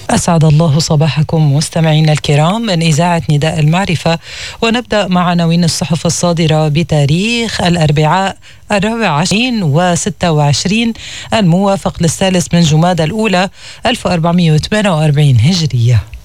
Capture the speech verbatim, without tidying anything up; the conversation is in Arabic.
أسعد الله صباحكم مستمعينا الكرام من إذاعة نداء المعرفة، ونبدأ مع عناوين الصحف الصادرة بتاريخ الأربعاء الرابع عشرين وستة وعشرين الموافق للثالث من جمادى الأولى ألف وأربعمائة وثمانية وأربعين هجرية.